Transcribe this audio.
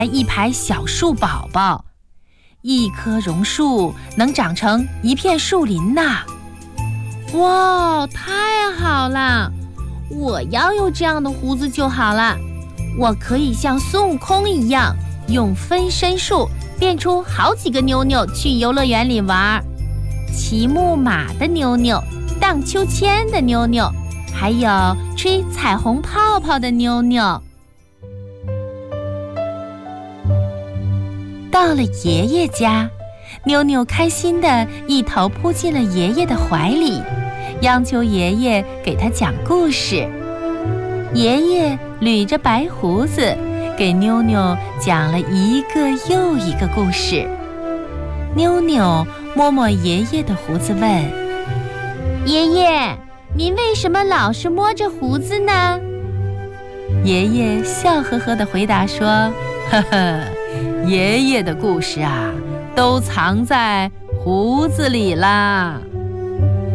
一排小树宝宝，一棵榕树能长成一片树林呐！哇，太好了！我要有这样的胡子就好了。我可以像孙悟空一样，用分身术变出好几个妞妞去游乐园里玩，骑木马的妞妞，荡秋千的妞妞，还有吹彩虹泡泡的妞妞。到了爷爷家，妞妞开心地一头扑进了爷爷的怀里，央求爷爷给她讲故事。爷爷捋着白胡子，给妞妞讲了一个又一个故事。妞妞摸摸爷爷的胡子问：爷爷，您为什么老是摸着胡子呢？爷爷笑呵呵地回答说：呵呵，爷爷的故事啊，都藏在胡子里啦。